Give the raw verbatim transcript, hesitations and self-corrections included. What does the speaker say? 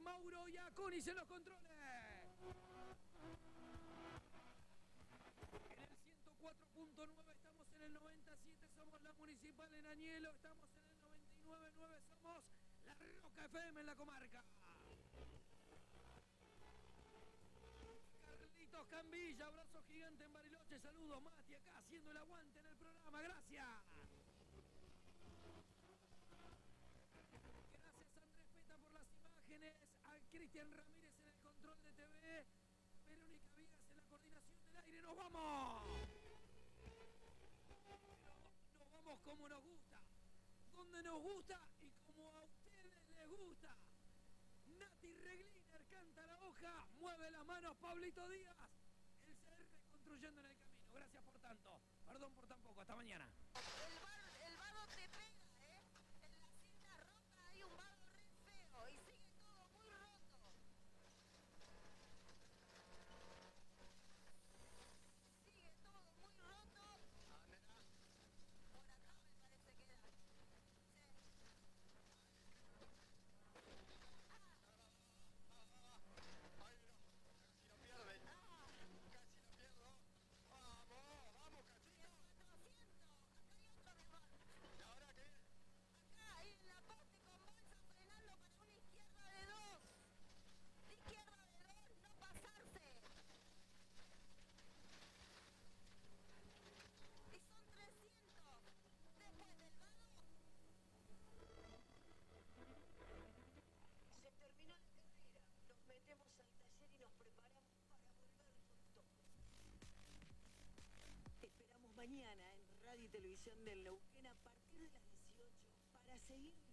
Mauro Iaconis en los controles. En el ciento cuatro punto nueve estamos en el noventa y siete, somos la Municipal en Añelo, estamos en el noventa y nueve punto nueve, somos la Roca F M en la comarca. Carlitos Cambilla, abrazo gigante en Bariloche, saludos Mati acá haciendo el aguante en el programa, gracias. Gracias Andrés Peta por las imágenes, a Cristian Ramírez en el control de T V, Verónica Viegas en la coordinación del aire, ¡nos vamos! Pero nos vamos como nos gusta, donde nos gusta y como a ustedes les gusta. Nati Regliner canta la hoja, mueve las manos Pablito Díaz, el C R construyendo en el camino. Gracias por tanto, perdón por tan poco, hasta mañana. El, bar, el vado te pega, ¿eh? En la cinta rota hay un vado re feo y sigue todo muy roto. Sigue todo muy roto. ¿Dónde está? Por acá me parece que era. Sí. Ay, no, casi lo pierde. Ah, Casi lo pierdo. Vamos, vamos, Cachito. cuatrocientos. Acá hay otro rival. ¿Y ahora qué? Acá, ahí en la poste con bolsa frenando para una izquierda de dos. Izquierda de dos, no pasarse. Y son trescientos. Después del vado. Se terminó la carrera, nos metemos al taller y nos preparamos para volver con todo. Te esperamos mañana en Radio y Televisión del Neuquén a partir de las dieciocho para seguir